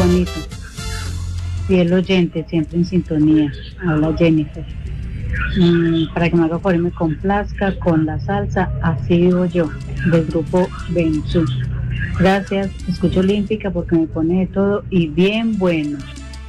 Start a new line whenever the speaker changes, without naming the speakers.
bonito. Fiel oyente, siempre en sintonía. Habla Jennifer. Para que me haga favor y me complazca con la salsa Así Vivo Yo, del grupo Benzú. Gracias, escucho Olímpica porque me pone de todo y bien bueno.